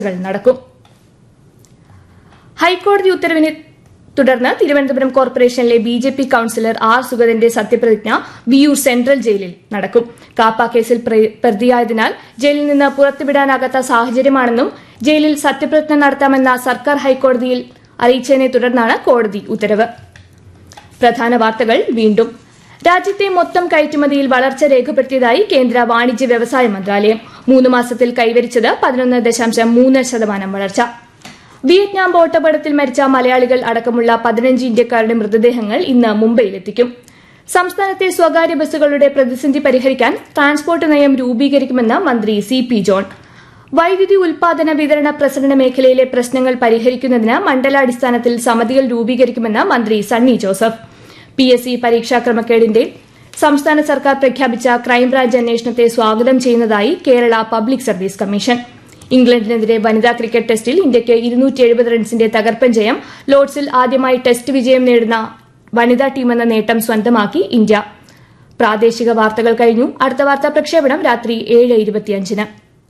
നടക്കും. ഹൈക്കോടതി ഉത്തരവിനെ തുടർന്ന് തിരുവനന്തപുരം കോർപ്പറേഷനിലെ ബിജെപി കൌൺസിലർ ആർ സുഗതന്റെ സത്യപ്രതിജ്ഞ വിയൂർ സെൻട്രൽ ജയിലിൽ നടക്കും. കാപ്പ കേസിൽ പ്രതിയായതിനാൽ ജയിലിൽ നിന്ന് പുറത്തുവിടാനാകാത്ത സാഹചര്യമാണെന്നും ജയിലിൽ സത്യപ്രതിജ്ഞ നടത്താമെന്ന സർക്കാർ ഹൈക്കോടതിയിൽ അറിയിച്ചതിനെ തുടർന്നാണ് കോടതി ഉത്തരവ്. പ്രധാന വാർത്തകൾ വീണ്ടും. രാജ്യത്തെ മൊത്തം കയറ്റുമതിയിൽ വളർച്ച രേഖപ്പെടുത്തിയതായി കേന്ദ്ര വാണിജ്യ വ്യവസായ മന്ത്രാലയം. 3 മാസത്തിൽ കൈവരിച്ചത് 11.3% വളർച്ച. വിയറ്റ്നാം ബോട്ടപകടത്തിൽ മരിച്ച മലയാളികൾ അടക്കമുള്ള 15 ഇന്ത്യക്കാരുടെ മൃതദേഹങ്ങൾ ഇന്ന് മുംബൈയിലെത്തിക്കും. സംസ്ഥാനത്തെ സ്വകാര്യ ബസ്സുകളുടെ പ്രതിസന്ധി പരിഹരിക്കാൻ ട്രാൻസ്പോർട്ട് നയം രൂപീകരിക്കുമെന്ന് മന്ത്രി CP ജോൺ. വൈദ്യുതി ഉൽപാദന വിതരണ പ്രസരണ മേഖലയിലെ പ്രശ്നങ്ങൾ പരിഹരിക്കുന്നതിന് മണ്ഡലാടിസ്ഥാനത്തിൽ സമിതികൾ രൂപീകരിക്കുമെന്ന് മന്ത്രി സണ്ണി ജോസഫ്. PSC പരീക്ഷാ ക്രമക്കേടിന്റെ സംസ്ഥാന സർക്കാർ പ്രഖ്യാപിച്ച ക്രൈംബ്രാഞ്ച് അന്വേഷണത്തെ സ്വാഗതം ചെയ്യുന്നതായി കേരള പബ്ലിക് സർവീസ് കമ്മീഷൻ. ഇംഗ്ലണ്ടിനെതിരെ വനിതാ ക്രിക്കറ്റ് ടെസ്റ്റിൽ ഇന്ത്യയ്ക്ക് 270 റൺസിന്റെ തകർപ്പൻ ജയം. ലോർഡ്സിൽ ആദ്യമായി ടെസ്റ്റ് വിജയം നേടുന്ന വനിതാ ടീമെന്ന നേട്ടം സ്വന്തമാക്കി ഇന്ത്യ. പ്രാദേശിക വാർത്തകൾ കഴിഞ്ഞു. അടുത്ത വാർത്താ പ്രക്ഷേപണം രാത്രി 7:25.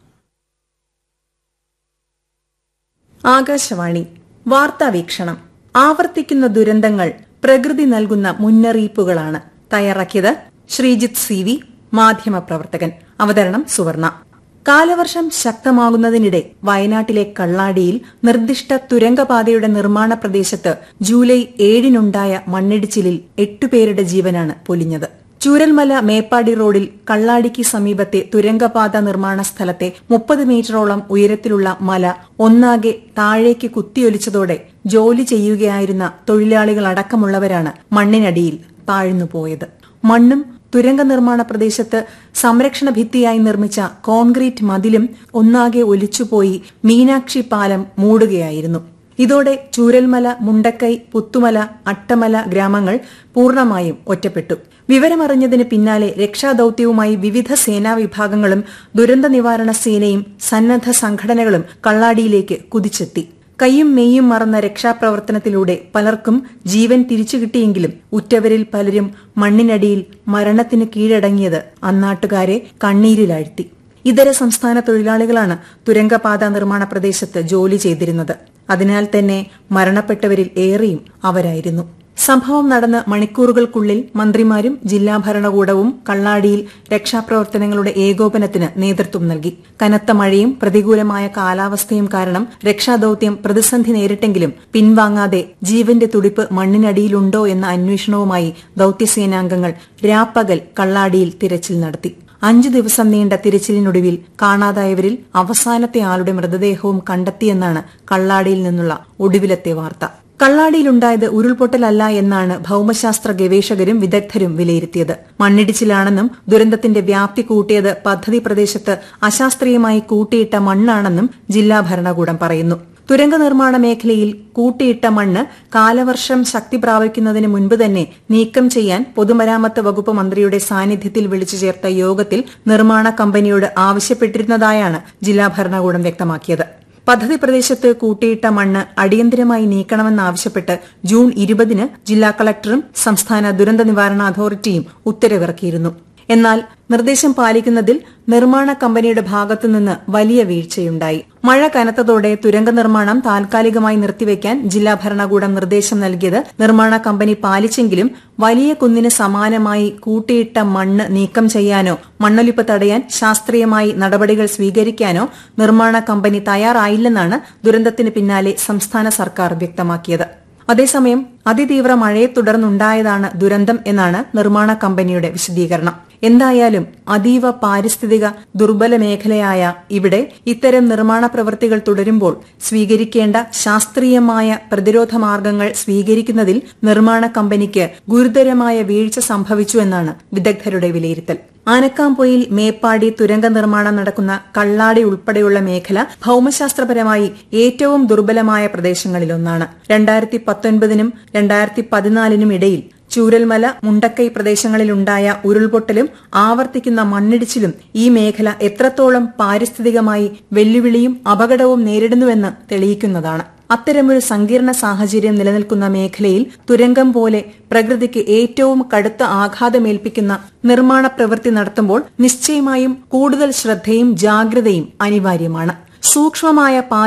ആകാശവാണി വാർത്താ വീക്ഷണം. ആവർത്തിക്കുന്ന ദുരന്തങ്ങൾ പ്രകൃതി നൽകുന്ന മുന്നറിയിപ്പുകളാണ്. തയ്യാറാക്കിയത് ശ്രീജിത്ത് CV, മാധ്യമപ്രവർത്തകൻ. അവതരണം സുവർണ. കാലവർഷം ശക്തമാകുന്നതിനിടെ വയനാട്ടിലെ കള്ളാടിയിൽ നിർദ്ദിഷ്ട തുരങ്കപാതയുടെ നിർമ്മാണ പ്രദേശത്ത് ജൂലൈ 7-നുണ്ടായ മണ്ണിടിച്ചിലിൽ 8 പേരുടെ ജീവനാണ് പൊലിഞ്ഞത്. ചൂരൽമല മേപ്പാടി റോഡിൽ കള്ളാടിക്ക് സമീപത്തെ തുരങ്കപാത നിർമ്മാണ സ്ഥലത്തെ 30 മീറ്ററോളം ഉയരത്തിലുള്ള മല ഒന്നാകെ താഴേക്ക് കുത്തിയൊലിച്ചതോടെ ജോലി ചെയ്യുകയായിരുന്ന തൊഴിലാളികളടക്കമുള്ളവരാണ് മണ്ണിനടിയിൽ താഴ്ന്നുപോയത്. മണ്ണും തുരങ്ക നിർമ്മാണ പ്രദേശത്ത് സംരക്ഷണ ഭിത്തിയായി നിർമ്മിച്ച കോൺക്രീറ്റ് മതിലും ഒന്നാകെ ഒലിച്ചുപോയി മീനാക്ഷി പാലം മൂടുകയായിരുന്നു. ഇതോടെ ചൂരൽമല, മുണ്ടക്കൈ, പുത്തുമല, അട്ടമല ഗ്രാമങ്ങൾ പൂർണ്ണമായും ഒറ്റപ്പെട്ടു. വിവരമറിഞ്ഞതിന് പിന്നാലെ രക്ഷാദൌത്യവുമായി വിവിധ സേനാ വിഭാഗങ്ങളും ദുരന്ത നിവാരണ സേനയും സന്നദ്ധ സംഘടനകളും കള്ളാടിയിലേക്ക് കുതിച്ചെത്തി. കൈയും മെയ്യും മറന്ന രക്ഷാപ്രവർത്തനത്തിലൂടെ പലർക്കും ജീവൻ തിരിച്ചുകിട്ടിയെങ്കിലും ഉറ്റവരിൽ പലരും മണ്ണിനടിയിൽ മരണത്തിന് കീഴടങ്ങിയത് അന്നാട്ടുകാരെ കണ്ണീരിലാഴ്ത്തി. ഇതര സംസ്ഥാന തൊഴിലാളികളാണ് തുരങ്കപാത നിർമ്മാണ പ്രദേശത്ത് ജോലി ചെയ്തിരുന്നത്. അതിനാൽ തന്നെ മരണപ്പെട്ടവരിൽ ഏറെയും അവരായിരുന്നു. സംഭവം നടന്ന് മണിക്കൂറുകൾക്കുള്ളിൽ മന്ത്രിമാരും ജില്ലാ ഭരണകൂടവും കള്ളാടിയിൽ രക്ഷാപ്രവർത്തനങ്ങളുടെ ഏകോപനത്തിന് നേതൃത്വം നൽകി. കനത്ത മഴയും പ്രതികൂലമായ കാലാവസ്ഥയും കാരണം രക്ഷാദൌത്യം പ്രതിസന്ധി നേരിട്ടെങ്കിലും പിൻവാങ്ങാതെ ജീവന്റെ തുടിപ്പ് മണ്ണിനടിയിലുണ്ടോ എന്ന അന്വേഷണവുമായി ദൌത്യസേനാംഗങ്ങൾ രാപ്പകൽ കള്ളാടിയിൽ തിരച്ചിൽ നടത്തി. 5 ദിവസം നീണ്ട തിരച്ചിലിനൊടുവിൽ കാണാതായവരിൽ അവസാനത്തെ ആളുടെ മൃതദേഹവും കണ്ടെത്തിയെന്നാണ് കള്ളാടിയിൽ നിന്നുള്ള ഒടുവിലത്തെ വാർത്ത. കള്ളാടിയിലുണ്ടായത് ഉരുൾപൊട്ടലല്ല എന്നാണ് ഭൌമശാസ്ത്ര ഗവേഷകരും വിദഗ്ധരും വിലയിരുത്തിയത്. മണ്ണിടിച്ചിലാണെന്നും ദുരന്തത്തിന്റെ വ്യാപ്തി കൂട്ടിയത് പദ്ധതി പ്രദേശത്ത് അശാസ്ത്രീയമായി കൂട്ടിയിട്ട മണ്ണാണെന്നും ജില്ലാ ഭരണകൂടം പറയുന്നു. തുരങ്ക നിർമ്മാണ മേഖലയിൽ കൂട്ടിയിട്ട മണ്ണ് കാലവർഷം ശക്തി പ്രാപിക്കുന്നതിന് മുൻപ് തന്നെ നീക്കം ചെയ്യാൻ പൊതുമരാമത്ത് വകുപ്പ് മന്ത്രിയുടെ സാന്നിധ്യത്തിൽ വിളിച്ചു ചേർത്ത യോഗത്തിൽ നിർമ്മാണ കമ്പനിയോട് ആവശ്യപ്പെട്ടിരുന്നതായാണ് ജില്ലാ ഭരണകൂടം വ്യക്തമാക്കിയത്. പദ്ധതി പ്രദേശത്ത് കൂട്ടിയിട്ട മണ്ണ് അടിയന്തരമായി നീക്കണമെന്നാവശ്യപ്പെട്ട് ജൂൺ 20-ന് ജില്ലാ കളക്ടറും സംസ്ഥാന ദുരന്ത നിവാരണ അതോറിറ്റിയും ഉത്തരവിറക്കിയിരുന്നു. എന്നാൽ നിർദ്ദേശം പാലിക്കുന്നതിൽ നിർമ്മാണ കമ്പനിയുടെ ഭാഗത്തുനിന്ന് വലിയ വീഴ്ചയുണ്ടായി. മഴ കനത്തതോടെ തുരങ്ക നിർമ്മാണം താൽക്കാലികമായി നിർത്തിവെക്കാൻ ജില്ലാ ഭരണകൂടം നിർദ്ദേശം നൽകിയത് നിർമ്മാണ കമ്പനി പാലിച്ചെങ്കിലും വലിയ കുന്നിന് സമാനമായി കൂട്ടിയിട്ട മണ്ണ് നീക്കം ചെയ്യാനോ മണ്ണൊലിപ്പ് തടയാൻ ശാസ്ത്രീയമായി നടപടികൾ സ്വീകരിക്കാനോ നിർമ്മാണ കമ്പനി തയ്യാറായില്ലെന്നാണ് ദുരന്തത്തിന് പിന്നാലെ സംസ്ഥാന സർക്കാർ വ്യക്തമാക്കിയത്. അതേസമയം അതിതീവ്ര മഴയെ തുടർന്നുണ്ടായതാണ് ദുരന്തം എന്നാണ് നിർമ്മാണ കമ്പനിയുടെ വിശദീകരണം. എന്തായാലും അതീവ പാരിസ്ഥിതിക ദുർബല മേഖലയായ ഇവിടെ ഇത്തരം നിർമ്മാണ പ്രവൃത്തികൾ തുടരുമ്പോൾ സ്വീകരിക്കേണ്ട ശാസ്ത്രീയമായ പ്രതിരോധ മാർഗങ്ങൾ സ്വീകരിക്കുന്നതിൽ നിർമ്മാണ കമ്പനിക്ക് ഗുരുതരമായ വീഴ്ച സംഭവിച്ചുവെന്നാണ് വിദഗ്ധരുടെ വിലയിരുത്തൽ. ആനക്കാംപൊയിൽ മേപ്പാടി തുരങ്ക നിർമ്മാണം നടക്കുന്ന കള്ളാടി ഉൾപ്പെടെയുള്ള മേഖല ഭൌമശാസ്ത്രപരമായി ഏറ്റവും ദുർബലമായ പ്രദേശങ്ങളിലൊന്നാണ്. 2019-നും 2014-നും ഇടയിൽ ചൂരൽമല, മുണ്ടക്കൈ പ്രദേശങ്ങളിലുണ്ടായ ഉരുൾപൊട്ടലും ആവർത്തിക്കുന്ന മണ്ണിടിച്ചിലും ഈ മേഖല എത്രത്തോളം പാരിസ്ഥിതികമായി വെല്ലുവിളിയും അപകടവും നേരിടുന്നുവെന്ന് തെളിയിക്കുന്നതാണ്. അത്തരമൊരു സങ്കീർണ സാഹചര്യം നിലനിൽക്കുന്ന മേഖലയിൽ തുരങ്കം പോലെ പ്രകൃതിക്ക് ഏറ്റവും കടുത്ത ആഘാതമേൽപ്പിക്കുന്ന നിർമ്മാണ പ്രവൃത്തി നടത്തുമ്പോൾ നിശ്ചയമായും കൂടുതൽ ശ്രദ്ധയും ജാഗ്രതയും അനിവാര്യമാണ്. സൂക്ഷ്മമായ